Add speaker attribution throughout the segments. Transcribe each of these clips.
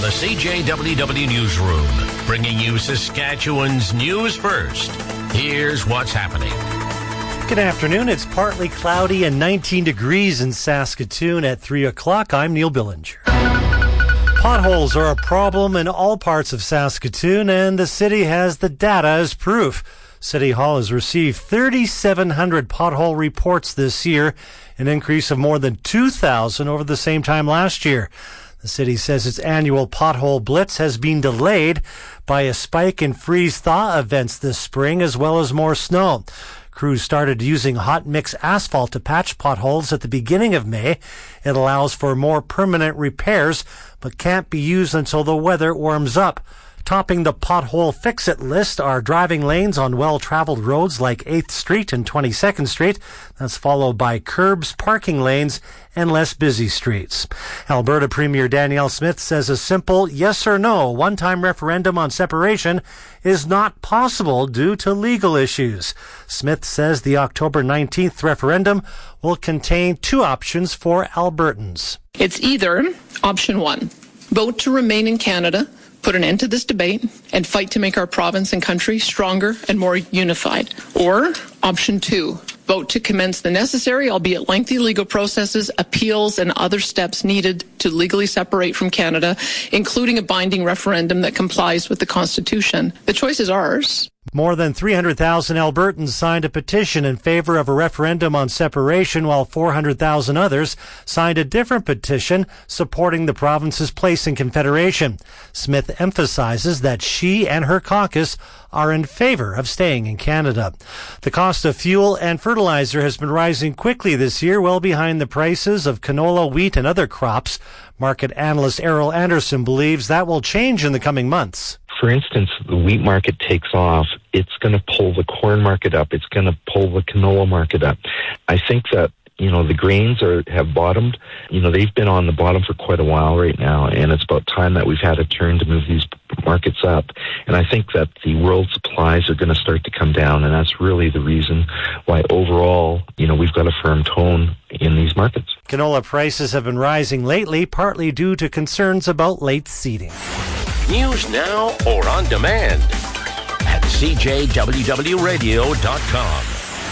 Speaker 1: the CJWW Newsroom, bringing you Saskatchewan's news first. Here's what's happening.
Speaker 2: Good afternoon. It's partly cloudy and 19 degrees in Saskatoon at 3 o'clock. I'm Neil Billinger. Potholes are a problem in all parts of Saskatoon, and the city has the data as proof. City Hall has received 3,700 pothole reports this year, an increase of more than 2,000 over the same time last year. The city says its annual pothole blitz has been delayed by a spike in freeze-thaw events this spring, as well as more snow. Crews started using hot mix asphalt to patch potholes at the beginning of May. It allows for more permanent repairs, but can't be used until the weather warms up. Topping the pothole fix-it list are driving lanes on well-traveled roads like 8th Street and 22nd Street. That's followed by curbs, parking lanes, and less busy streets. Alberta Premier Danielle Smith says a simple yes or no one-time referendum on separation is not possible due to legal issues. Smith says the October 19th referendum will contain two options for Albertans.
Speaker 3: It's either option one, vote to remain in Canada, put an end to this debate, and fight to make our province and country stronger and more unified. Or option two, vote to commence the necessary, albeit lengthy, legal processes, appeals, and other steps needed to legally separate from Canada, including a binding referendum that complies with the Constitution. The choice is ours.
Speaker 2: More than 300,000 Albertans signed a petition in favor of a referendum on separation, while 400,000 others signed a different petition supporting the province's place in Confederation. Smith emphasizes that she and her caucus are in favor of staying in Canada. The cost of fuel and fertilizer has been rising quickly this year, well behind the prices of canola, wheat, and other crops. Market analyst Errol Anderson believes that will change in the coming months.
Speaker 4: For instance, the wheat market takes off, it's going to pull the corn market up, it's going to pull the canola market up. I think that, the grains have bottomed. They've been on the bottom for quite a while right now, and it's about time that we've had a turn to move these markets up. And I think that the world supplies are going to start to come down, and that's really the reason why overall, we've got a firm tone in these markets.
Speaker 2: Canola prices have been rising lately, partly due to concerns about late seeding.
Speaker 1: News now or on demand at CJWWRadio.com.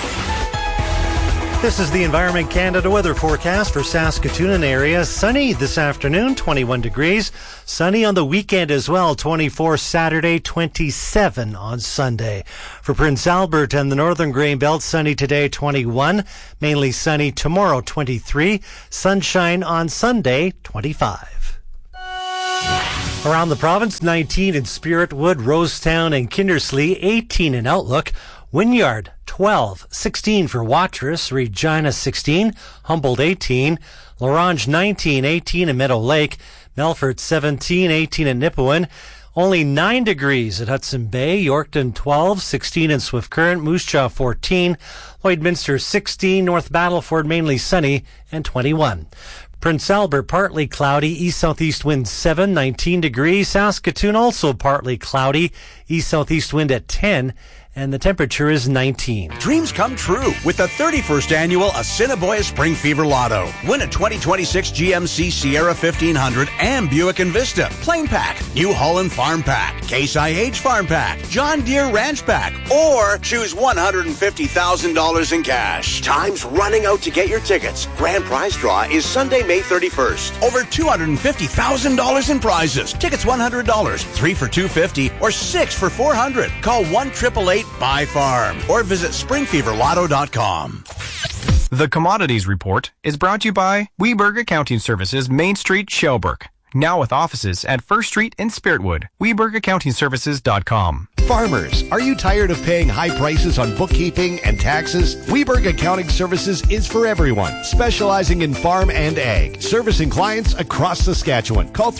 Speaker 2: This is the Environment Canada weather forecast for Saskatoon and area. Sunny this afternoon, 21 degrees. Sunny on the weekend as well, 24 Saturday, 27 on Sunday. For Prince Albert and the Northern Grain Belt, sunny today, 21. Mainly sunny tomorrow, 23. Sunshine on Sunday, 25. Around the province, 19 in Spiritwood, Rosetown, and Kindersley, 18 in Outlook. Wynyard, 12, 16 for Watrous, Regina 16, Humboldt 18, La Ronge 19, 18 in Meadow Lake, Melfort 17, 18 in Nipawin, only 9 degrees at Hudson Bay, Yorkton 12, 16 in Swift Current, Moose Jaw 14, Lloydminster 16, North Battleford mainly sunny, and 21. Prince Albert, partly cloudy, east-southeast wind 7, 19 degrees. Saskatoon, also partly cloudy, east-southeast wind at 10, and the temperature is 19.
Speaker 5: Dreams come true with the 31st annual Assiniboia Spring Fever Lotto. Win a 2026 GMC Sierra 1500 and Buick Envista, Plain Pack, New Holland Farm Pack, Case IH Farm Pack, John Deere Ranch Pack, or choose $150,000 in cash. Time's running out to get your tickets. Grand prize draw is Sunday, May 31st. Over $250,000 in prizes. Tickets $100, 3 for $250, or 6 for $400. Call 1-888-BUY-FARM or visit springfeverlotto.com.
Speaker 6: The Commodities Report is brought to you by Weberg Accounting Services, Main Street, Shelburne. Now with offices at First Street in Spiritwood. WebergAccountingServices.com.
Speaker 7: Farmers, are you tired of paying high prices on bookkeeping and taxes? Weberg Accounting Services is for everyone, specializing in farm and ag, servicing clients across Saskatchewan. Call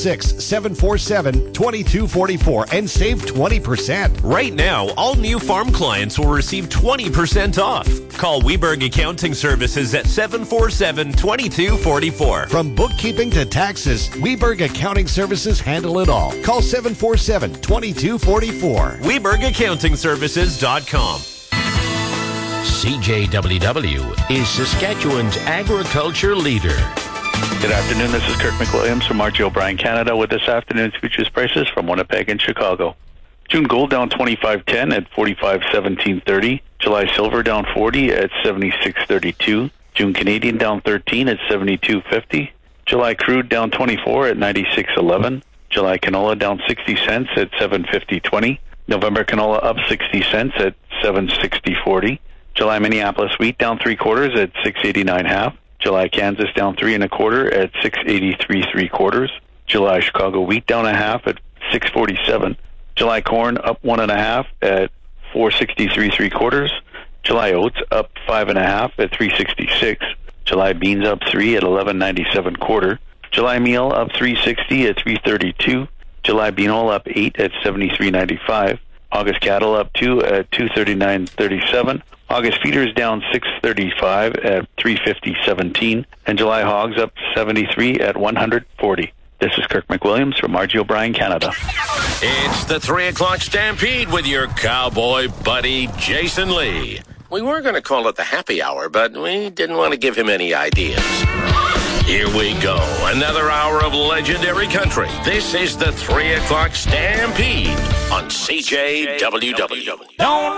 Speaker 7: 306-747-2244 and save 20%.
Speaker 8: Right now, all new farm clients will receive 20% off. Call Weberg Accounting Services at 747-2244.
Speaker 7: From bookkeeping to taxes, Weberg Accounting Services handle it all. Call 747-2244.
Speaker 8: WebergAccountingServices.com.
Speaker 1: CJWW is Saskatchewan's agriculture leader.
Speaker 9: Good afternoon. This is Kirk McWilliams from R.J. O'Brien, Canada, with this afternoon's futures prices from Winnipeg and Chicago. June gold down 25.10 at 45.1730. July silver down 40 at 76.32. June Canadian down 13 at 72.50. July crude down 24 at 96.11. July canola down 60 cents at 7.5020. November canola up 60 cents at 7.6040. July Minneapolis wheat down 3/4 at 6.89.5. July Kansas down 3 1/4 at 6.83 3/4. July Chicago wheat down 1/2 at 6.47. July corn up 1 1/2 at 4.63 3/4. July oats up 5 1/2 at 3.66. July beans up 3 at 11.97 1/4. July meal up 3.60 at 3.32. July bean oil up 8 at 73.95. August cattle up 2 at 239.37. August feeders down 6.35 at 350.17, and July hogs up 73 at 140. This is Kirk McWilliams from R.J. O'Brien, Canada.
Speaker 1: It's the 3 o'clock Stampede with your cowboy buddy, Jason Lee. We were going to call it the happy hour, but we didn't want to give him any ideas. Here we go. Another hour of legendary country. This is the 3 o'clock Stampede on CJWW. Don't